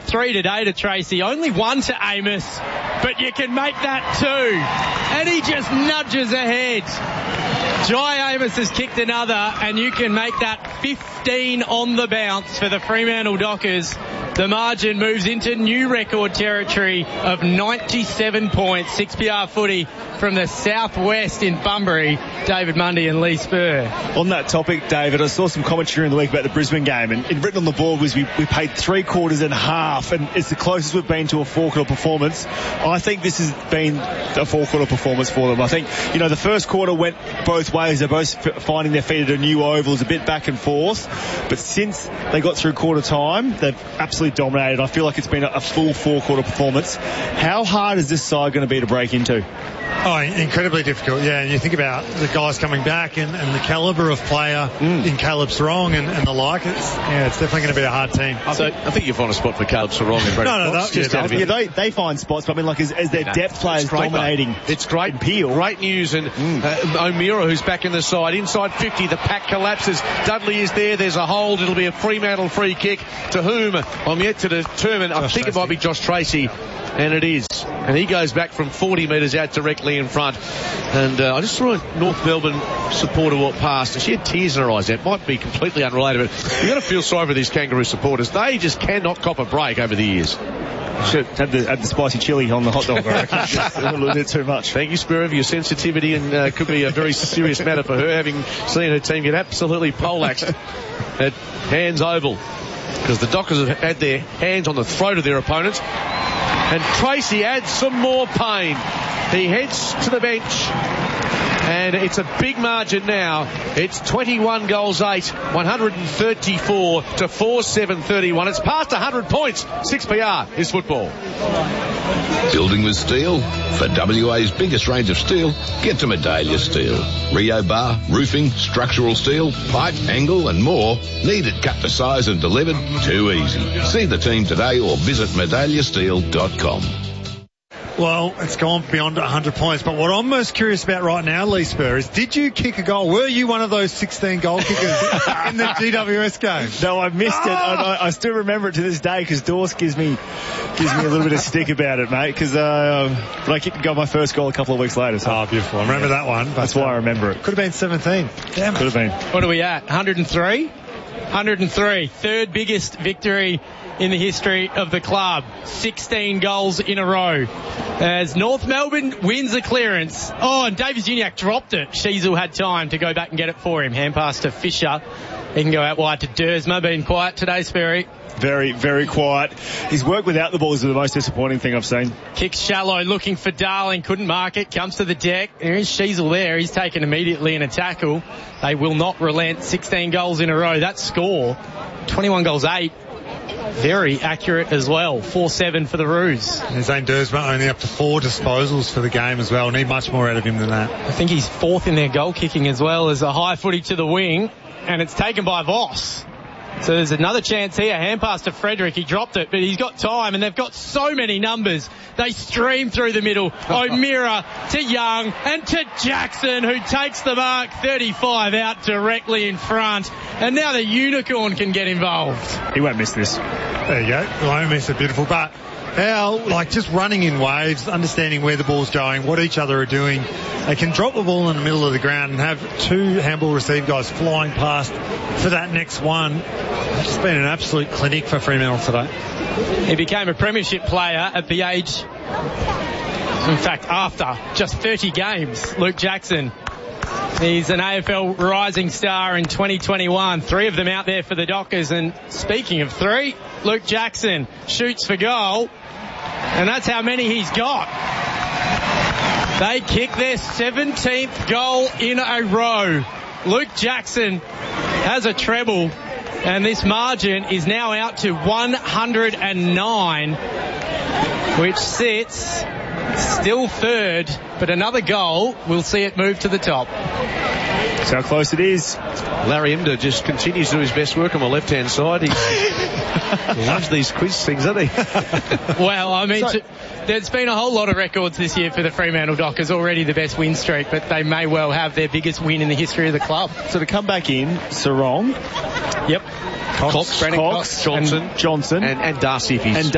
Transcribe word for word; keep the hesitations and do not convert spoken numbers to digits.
three today to Tracy, only one to Amos, but you can make that two. And he just nudges ahead. Jai Amos has kicked another, and you can make that fifteen on the bounce for the Fremantle Dockers. The margin moves into new record territory of ninety-seven points. six P R footy from the southwest in Bunbury. David Mundy and Lee Spur. On that topic, David, I saw some commentary in the week about the Brisbane game, and it, written on the board was we, we paid three quarters and half, and it's the closest we've been to a four-quarter performance. I think this has been a four-quarter performance for them. I think, you know, the first quarter went both ways. They're both f- finding their feet at a new oval. It was a bit back and forth, but since they got through quarter time, they've absolutely dominated. I feel like it's been a, a full four-quarter performance. How hard is this side going to be to break into? Oh, incredibly difficult, yeah. And you think about the guys coming back and, and the calibre of player mm. in Caleb Serong and, and the like. It's, yeah, it's definitely going to be a hard team. I, so, think, I think you find a spot for Caleb Serong and Brendan No, no, Fox. no Just yeah, out yeah, they, they find spots, but I mean, like, as, as their no, depth players dominating. Mate. It's great. Peel. Great news. And mm. uh, O'Meara, who's back in the side, inside fifty, the pack collapses. Dudley is there. There's a hold. It'll be a Fremantle free kick, to whom I'm yet to determine. Josh I think Tracy. It might be Josh Tracy. And it is. And he goes back from forty metres out directly in front. And uh, I just saw a North Melbourne supporter walk past, and she had tears in her eyes. It might be completely unrelated, but you've got to feel sorry for these Kangaroo supporters. They just cannot cop a break over the years. Should have the, have the spicy chili on the hot dog, I reckon. Just a little bit too much. Thank you, Spiro, for your sensitivity, and uh, could be a very serious matter for her, having seen her team get absolutely poleaxed at Hands Oval, because the Dockers have had their hands on the throat of their opponents. And Tracy adds some more pain. He heads to the bench, and it's a big margin now. It's twenty-one goals eight, one hundred thirty-four to four seven thirty-one. It's past one hundred points. six P R is football. Building with steel? For W A's biggest range of steel, get to Medallia Steel. Rio bar, roofing, structural steel, pipe, angle and more. Need it cut to size and delivered? Too easy. See the team today or visit medallia steel dot com. Well, it's gone beyond one hundred points, but what I'm most curious about right now, Lee Spur, is did you kick a goal? Were you one of those sixteen goal kickers in the G W S game? No, I missed oh! it. I, I still remember it to this day because Dawes gives me gives me a little bit of stick about it, mate, because uh, but I kicked got my first goal a couple of weeks later. So. Oh, beautiful. I remember yeah. that one. That's why I remember it. Could have been seventeen. Damn it. Could have been. What are we at? one hundred three? one hundred three. Third biggest victory in the history of the club. sixteen goals in a row. As North Melbourne wins the clearance. Oh, and Davies Uniacke dropped it. Sheasel had time to go back and get it for him. Hand pass to Fisher. He can go out wide to Dersma. Been quiet today, Sperry. Very, very quiet. His work without the ball is the most disappointing thing I've seen. Kicks shallow, looking for Darling. Couldn't mark it. Comes to the deck. There is Sheasel there. He's taken immediately in a tackle. They will not relent. sixteen goals in a row. That score, twenty-one goals eight. Very accurate as well. four seven for the Roos. And Zane Dersma only up to four disposals for the game as well. Need much more out of him than that. I think he's fourth in their goal kicking as well, as a high footy to the wing, and it's taken by Voss. So there's another chance here. Hand pass to Frederick. He dropped it, but he's got time, and they've got so many numbers. They stream through the middle. O'Meara to Young and to Jackson, who takes the mark. thirty-five out directly in front. And now the Unicorn can get involved. He won't miss this. There you go. Won't miss it. Beautiful. But how, like, just running in waves, understanding where the ball's going, what each other are doing. They can drop the ball in the middle of the ground and have two handball receive guys flying past for that next one. It's just been an absolute clinic for Fremantle today. He became a premiership player at the age, in fact, after just thirty games. Luke Jackson. He's an A F L rising star in twenty twenty-one. Three of them out there for the Dockers. And speaking of three, Luke Jackson shoots for goal. And that's how many he's got. They kick their seventeenth goal in a row. Luke Jackson has a treble. And this margin is now out to one hundred nine, which sits still third, but another goal will see it move to the top. That's how close it is. Larry Imder just continues to do his best work on the left-hand side. He loves these quiz things, doesn't he? Well, I mean, So, to, there's been a whole lot of records this year for the Fremantle Dockers. Already the best win streak, but they may well have their biggest win in the history of the club. So to come back in, Sarong. Yep. Cox, Brennan Cox, Cox, Johnson, and Johnson, and, and Darcy if he's and